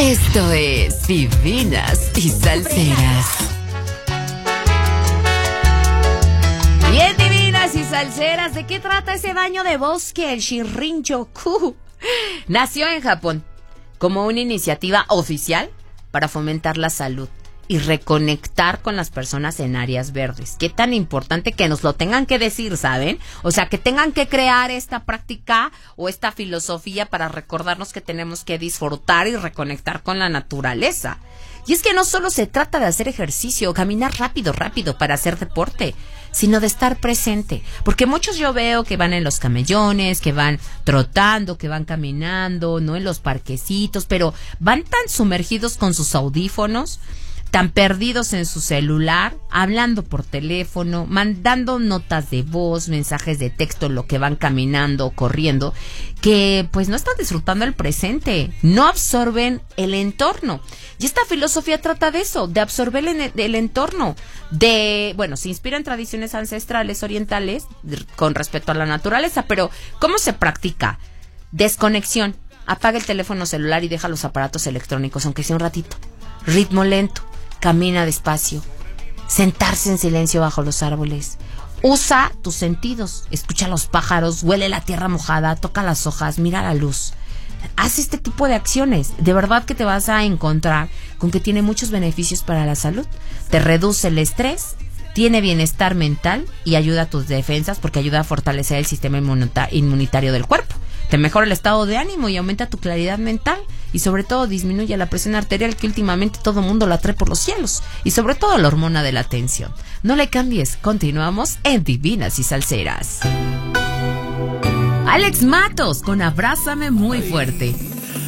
Esto es Divinas y Salseras. Bien, divinas y salseras, ¿de qué trata ese baño de bosque, el Shinrin-yoku? Nació en Japón como una iniciativa oficial para fomentar la salud y reconectar con las personas en áreas verdes. Qué tan importante que nos lo tengan que decir, ¿saben? O sea, que tengan que crear esta práctica o esta filosofía para recordarnos que tenemos que disfrutar y reconectar con la naturaleza. Y es que no solo se trata de hacer ejercicio, caminar rápido para hacer deporte, sino de estar presente. Porque muchos yo veo que van en los camellones, que van trotando, que van caminando, ¿no? En los parquecitos, pero van tan sumergidos con sus audífonos, tan perdidos en su celular, hablando por teléfono, mandando notas de voz, mensajes de texto en lo que van caminando o corriendo, que pues no están disfrutando el presente, no absorben el entorno. Y esta filosofía trata de eso, de absorber el entorno, se inspira en tradiciones ancestrales orientales con respecto a la naturaleza, pero ¿cómo se practica? Desconexión, apaga el teléfono celular y deja los aparatos electrónicos, aunque sea un ratito, ritmo lento. Camina despacio, sentarse en silencio bajo los árboles. Usa tus sentidos, escucha a los pájaros, huele la tierra mojada, toca las hojas, mira la luz. Haz este tipo de acciones. De verdad que te vas a encontrar con que tiene muchos beneficios para la salud. Te reduce el estrés, tiene bienestar mental y ayuda a tus defensas porque ayuda a fortalecer el sistema inmunitario del cuerpo. Te mejora el estado de ánimo y aumenta tu claridad mental y sobre todo disminuye la presión arterial que últimamente todo mundo la trae por los cielos y sobre todo la hormona de la tensión. No le cambies, continuamos en Divinas y Salseras. Alex Matos con Abrázame muy fuerte.